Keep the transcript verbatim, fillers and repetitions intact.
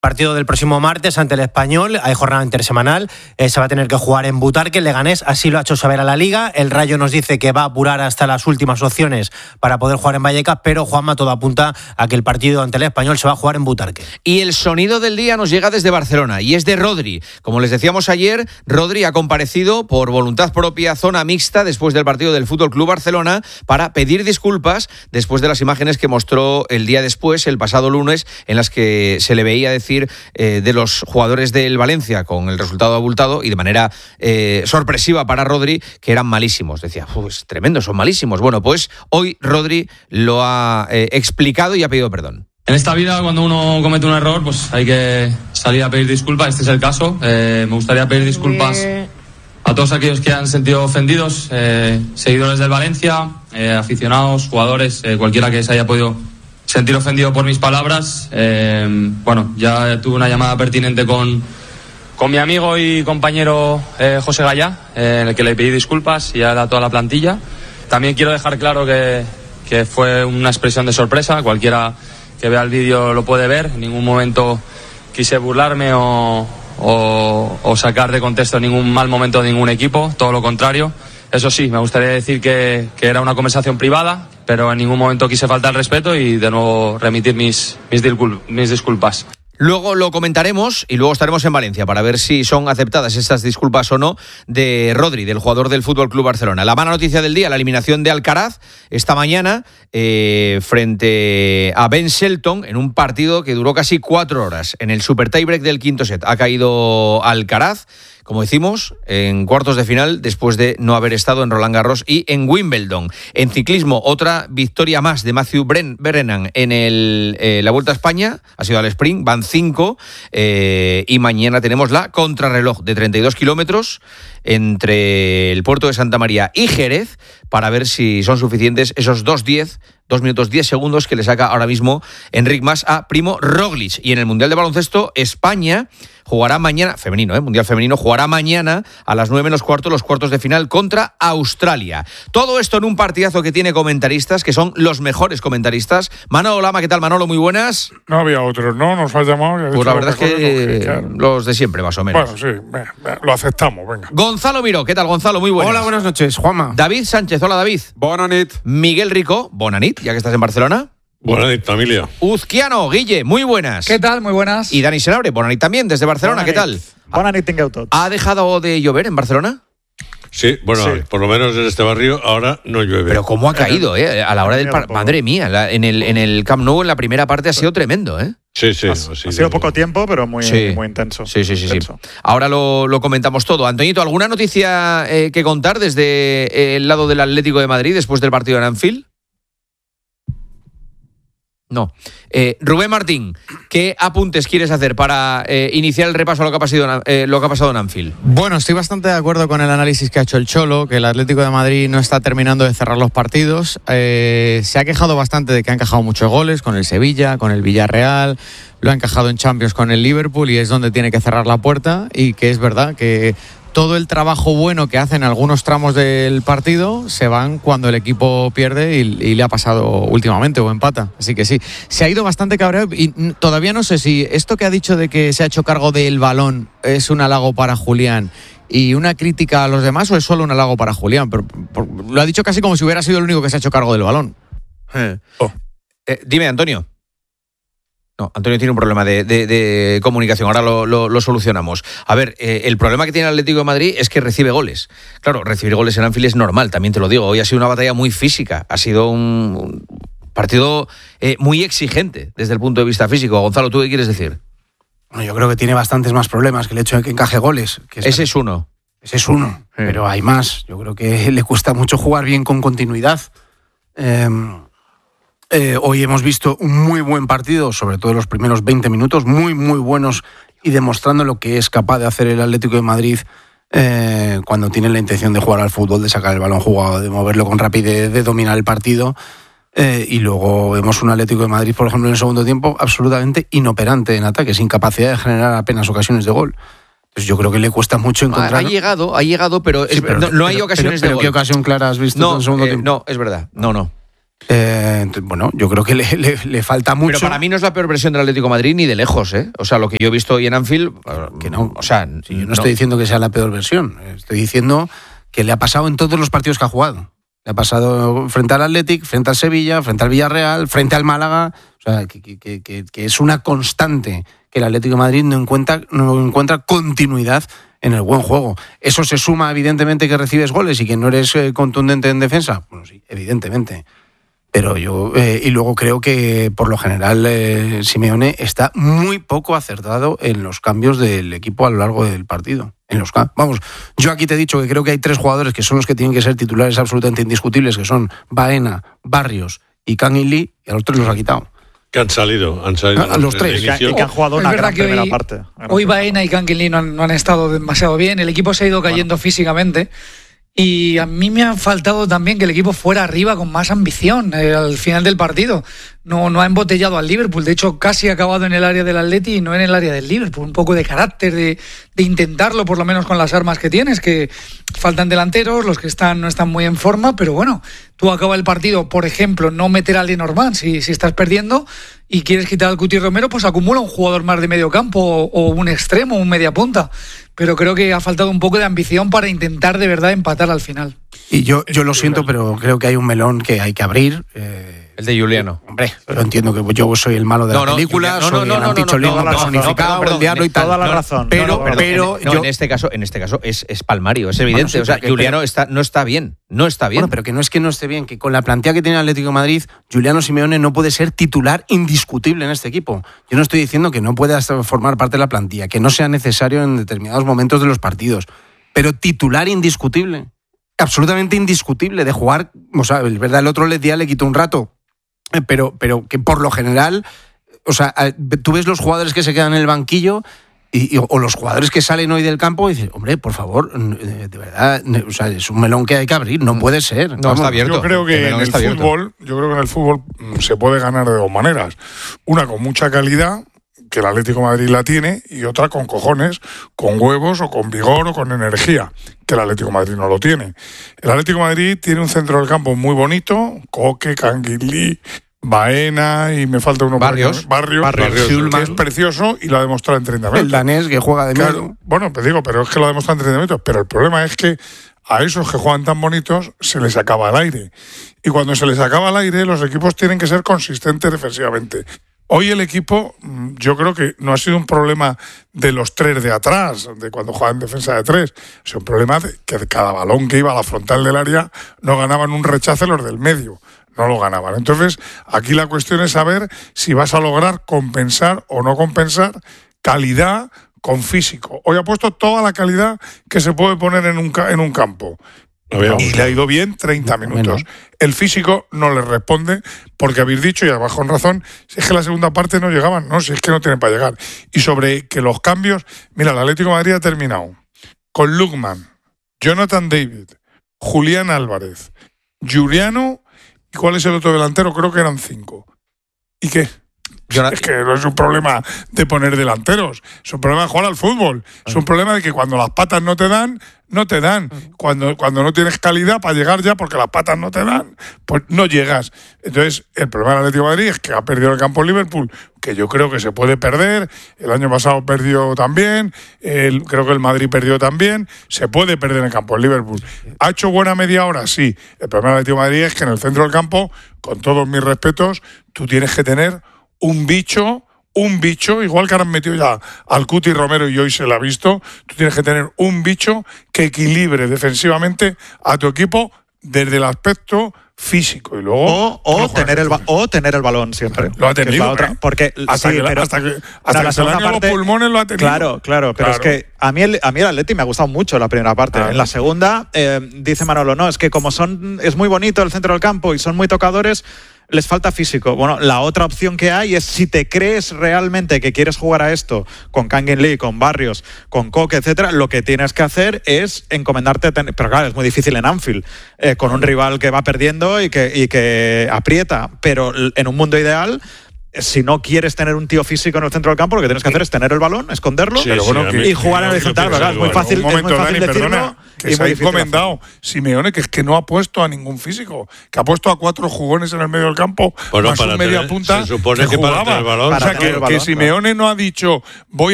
Partido del próximo martes ante el Español, hay jornada intersemanal, eh, se va a tener que jugar en Butarque, el Leganés así lo ha hecho saber a la Liga, el Rayo nos dice que va a apurar hasta las últimas opciones para poder jugar en Vallecas, pero Juanma, todo apunta a que el partido ante el Español se va a jugar en Butarque. Y el sonido del día nos llega desde Barcelona y es de Rodri. Como les decíamos ayer, Rodri ha comparecido por voluntad propia zona mixta después del partido del F C Barcelona para pedir disculpas después de las imágenes que mostró el día después, el pasado lunes, en las que se le veía decir Eh, de los jugadores del Valencia con el resultado abultado y de manera eh, sorpresiva para Rodri, que eran malísimos. Decía, es tremendo, son malísimos. Bueno, pues hoy Rodri lo ha eh, explicado y ha pedido perdón. En esta vida, cuando uno comete un error, pues hay que salir a pedir disculpas. Este es el caso. Eh, me gustaría pedir disculpas a todos aquellos que han sentido ofendidos, eh, seguidores del Valencia, eh, aficionados, jugadores, eh, cualquiera que se haya podido sentir ofendido por mis palabras. Eh, bueno, ya tuve una llamada pertinente con, con mi amigo y compañero eh, José Gallá, eh, en el que le pedí disculpas y a toda la plantilla. También quiero dejar claro que, que fue una expresión de sorpresa. Cualquiera que vea el vídeo lo puede ver. En ningún momento quise burlarme o, o, o sacar de contexto ningún mal momento de ningún equipo, todo lo contrario. Eso sí, me gustaría decir que, que era una conversación privada, pero en ningún momento quise faltar al respeto y de nuevo remitir mis, mis, discul- mis disculpas. Luego lo comentaremos y luego estaremos en Valencia para ver si son aceptadas estas disculpas o no de Rodri, del jugador del F C Barcelona. La mala noticia del día, la eliminación de Alcaraz esta mañana eh, frente a Ben Shelton en un partido que duró casi cuatro horas. En el super tiebreak del quinto set ha caído Alcaraz, como decimos, en cuartos de final después de no haber estado en Roland Garros y en Wimbledon. En ciclismo, otra victoria más de Matthew Brennan en el, eh, la Vuelta a España, ha sido al sprint, van cinco, eh, y mañana tenemos la contrarreloj de treinta y dos kilómetros entre el puerto de Santa María y Jerez para ver si son suficientes esos dos diez, dos minutos diez segundos que le saca ahora mismo Enric Mas a Primo Roglic. Y en el Mundial de Baloncesto, España jugará mañana, femenino, ¿eh? Mundial femenino, jugará mañana a las nueve menos cuarto los cuartos de final contra Australia. Todo esto en un partidazo que tiene comentaristas, que son los mejores comentaristas. Manolo Lama, ¿qué tal, Manolo? Muy buenas. No había otros, ¿no? Nos has llamado. Pues la verdad es que, que claro. Los de siempre, más o menos. Bueno, sí, venga, venga, lo aceptamos, venga. Gonzalo Miró, ¿qué tal, Gonzalo? Muy buenas. Hola, buenas noches, Juanma. David Sánchez, hola, David. Bona nit. Miguel Rico, bona nit, ya que estás en Barcelona. Bona nit, familia. Uzquiano, Guille, muy buenas. ¿Qué tal? Muy buenas. Y Dani Senabre, bona nit también, desde Barcelona, ¿qué tal? Bona nit, tingueu tots. ¿Ha dejado de llover en Barcelona? Sí, bueno, sí. Por lo menos en este barrio ahora no llueve. Pero cómo ha caído, ¿eh? A la hora del... Par- Madre mía, la, en, el, en el Camp Nou en la primera parte ha sido tremendo, ¿eh? Sí, sí. Ha, sí ha sido poco tiempo, pero muy, sí. muy intenso. Sí, sí, sí, intenso. sí. Ahora lo, lo comentamos todo. Antoñito, ¿alguna noticia eh, que contar desde eh, el lado del Atlético de Madrid después del partido en Anfield? No. Eh, Rubén Martín, ¿qué apuntes quieres hacer para eh, iniciar el repaso a lo que ha pasado, eh, lo que ha pasado en Anfield? Bueno, estoy bastante de acuerdo con el análisis que ha hecho el Cholo, que el Atlético de Madrid no está terminando de cerrar los partidos. Eh, se ha quejado bastante de que ha encajado muchos goles con el Sevilla, con el Villarreal, lo ha encajado en Champions con el Liverpool y es donde tiene que cerrar la puerta, y que es verdad que todo el trabajo bueno que hacen algunos tramos del partido se van cuando el equipo pierde y, y le ha pasado últimamente o empata. Así que sí, se ha ido bastante cabreado y todavía no sé si esto que ha dicho de que se ha hecho cargo del balón es un halago para Julián y una crítica a los demás o es solo un halago para Julián. Pero, por, lo ha dicho casi como si hubiera sido el único que se ha hecho cargo del balón. Eh. Oh. Eh, dime, Antonio. No, Antonio tiene un problema de, de, de comunicación, ahora lo, lo, lo solucionamos. A ver, eh, el problema que tiene el Atlético de Madrid es que recibe goles. Claro, recibir goles en Anfield es normal, también te lo digo. Hoy ha sido una batalla muy física, ha sido un, un partido eh, muy exigente desde el punto de vista físico. Gonzalo, ¿tú qué quieres decir? Bueno, yo creo que tiene bastantes más problemas que el hecho de que encaje goles. Que Ese es uno. Ese es uno, sí. Pero hay más. Yo creo que le cuesta mucho jugar bien con continuidad. Eh... Eh, hoy hemos visto un muy buen partido, sobre todo los primeros veinte minutos, muy, muy buenos y demostrando lo que es capaz de hacer el Atlético de Madrid eh, cuando tiene la intención de jugar al fútbol, de sacar el balón jugado, de moverlo con rapidez, de dominar el partido. Eh, y luego vemos un Atlético de Madrid, por ejemplo, en el segundo tiempo, absolutamente inoperante en ataque, sin capacidad de generar apenas ocasiones de gol. Pues yo creo que le cuesta mucho encontrar... Ha llegado, ha llegado, pero, es, sí, pero no, no hay pero, ocasiones pero, de pero, gol. ¿Qué ocasión clara has visto no, en el segundo eh, tiempo? No, es verdad, no, no. Eh, bueno, yo creo que le, le, le falta mucho. Pero para mí no es la peor versión del Atlético de Madrid ni de lejos, ¿eh? O sea, lo que yo he visto hoy en Anfield, que no. O sea, sí, yo no, no estoy diciendo que sea la peor versión. Estoy diciendo que le ha pasado en todos los partidos que ha jugado. Le ha pasado frente al Athletic, frente al Sevilla, frente al Villarreal, frente al Málaga. O sea, que, que, que, que es una constante que el Atlético de Madrid no encuentra, no encuentra continuidad en el buen juego. Eso se suma, evidentemente, que recibes goles y que no eres eh, contundente en defensa. Bueno, sí, evidentemente. Pero yo, eh, y luego creo que por lo general eh, Simeone está muy poco acertado en los cambios del equipo a lo largo del partido. En los Vamos, yo aquí te he dicho que creo que hay tres jugadores que son los que tienen que ser titulares absolutamente indiscutibles, que son Baena, Barrios y Kangin Lee, y a los tres los ha quitado. Que han salido, han salido a, a los tres. Y que, y que han jugado una gran primera hoy, parte. Hoy Baena y Kangin Lee no han, no han estado demasiado bien, el equipo se ha ido cayendo bueno. físicamente. Y a mí me ha faltado también que el equipo fuera arriba con más ambición eh, al final del partido. No, no ha embotellado al Liverpool. De hecho, casi ha acabado en el área del Atleti y no en el área del Liverpool. Un poco de carácter, de, de intentarlo, por lo menos con las armas que tienes, que faltan delanteros, los que están no están muy en forma, pero bueno, tú acabas el partido, por ejemplo, no meter a Lenormand si, si estás perdiendo y quieres quitar al Cuti Romero, pues acumula un jugador más de medio campo o, o un extremo, un media punta. Pero creo que ha faltado un poco de ambición para intentar de verdad empatar al final. Y yo, yo lo siento, pero creo que hay un melón que hay que abrir. Eh, el de Juliano. Hombre, pero entiendo que yo soy el malo de no, la película, no, no, soy no, el no, anticholín no, no, no, personificado, no, perdón, el diablo y tal. Toda la razón. Pero, no, no, perdón, pero en, no, yo... en este caso, en este caso es, es palmario, es evidente. Bueno, sí, o sea, que, Juliano pero, está, no está bien, no está bien. Bueno, pero que no es que no esté bien, que con la plantilla que tiene el Atlético de Madrid, Juliano Simeone no puede ser titular indiscutible en este equipo. Yo no estoy diciendo que no pueda formar parte de la plantilla, que no sea necesario en determinados momentos de los partidos, pero titular indiscutible, absolutamente indiscutible de jugar. O sea, es verdad, el otro día le quitó un rato, pero, pero que por lo general, o sea, tú ves los jugadores que se quedan en el banquillo y, y, o los jugadores que salen hoy del campo y dices, hombre, por favor, de verdad, o sea, es un melón que hay que abrir, no puede ser. No, Vamos, está abierto. Yo creo que en el fútbol, yo creo que en el fútbol se puede ganar de dos maneras. Una con mucha calidad, que el Atlético de Madrid la tiene, y otra con cojones, con huevos o con vigor o con energía, que el Atlético de Madrid no lo tiene. El Atlético de Madrid tiene un centro del campo muy bonito, Coque, Kangin Lee, Baena y me falta uno. Barrios. Barrios, Barrios que es precioso y lo ha demostrado en treinta metros. El danés que juega de claro, medio. Bueno, pues digo, pero es que lo ha demostrado en treinta metros, pero el problema es que a esos que juegan tan bonitos se les acaba el aire. Y cuando se les acaba el aire, los equipos tienen que ser consistentes defensivamente. Hoy el equipo, yo creo que no ha sido un problema de los tres de atrás, de cuando juegan defensa de tres. Es un problema de que cada balón que iba a la frontal del área no ganaban un rechace los del medio. No lo ganaban. Entonces, aquí la cuestión es saber si vas a lograr compensar o no compensar calidad con físico. Hoy ha puesto toda la calidad que se puede poner en un, en un campo. Y le ha ido bien treinta minutos. Bueno. El físico no le responde porque habéis dicho, y además con razón, si es que la segunda parte no llegaban, no, si es que no tienen para llegar. Y sobre que los cambios, mira, el Atlético de Madrid ha terminado con Lukman, Jonathan David, Julián Álvarez, Juliano, ¿y cuál es el otro delantero? Creo que eran cinco. ¿Y qué? Es que no es un problema de poner delanteros, es un problema de jugar al fútbol, es un problema de que cuando las patas no te dan, no te dan. Cuando, cuando no tienes calidad para llegar ya porque las patas no te dan, pues no llegas. Entonces, el problema del Atlético de Madrid es que ha perdido el campo Liverpool, que yo creo que se puede perder. El año pasado perdió también, el, creo que el Madrid perdió también. Se puede perder en el campo el Liverpool. ¿Ha hecho buena media hora? Sí. El problema del Atlético de Madrid es que en el centro del campo, con todos mis respetos, tú tienes que tener un bicho, un bicho, igual que ahora han metido ya al Cuti Romero y hoy se lo ha visto, tú tienes que tener un bicho que equilibre defensivamente a tu equipo desde el aspecto físico y luego o, o tener el ba- o tener el balón siempre. Lo ha tenido, otra, porque hasta sí, que, pero, hasta que hasta no, que se le han ido los pulmones lo ha tenido. Claro, claro, pero claro. Es que a mí el a mí el Atleti me ha gustado mucho la primera parte. Ah, en la segunda eh, dice Manolo, no, es que como son es muy bonito el centro del campo y son muy tocadores, les falta físico. Bueno, la otra opción que hay es si te crees realmente que quieres jugar a esto con Kangin Lee, con Barrios, con Coque, etcétera, lo que tienes que hacer es encomendarte a tener, pero claro, es muy difícil en Anfield, eh, con un rival que va perdiendo y que, y que aprieta, pero en un mundo ideal si no quieres tener un tío físico en el centro del campo, lo que tienes que hacer es tener el balón, esconderlo Sí, pero sí, bueno, a mí- y jugar en yo horizontal. pienso ¿Verdad? Es muy igual. fácil, Un momento, es muy fácil Dani, decirlo perdona, y que muy se ha difícil encomendado Simeone, que es que no ha puesto a ningún físico, que ha puesto a cuatro jugones en el medio del campo, Bueno, más para un media tener- punta se supone que para jugaba. tener el balón- O sea, Para tener que, el balón, que Simeone no ha dicho voy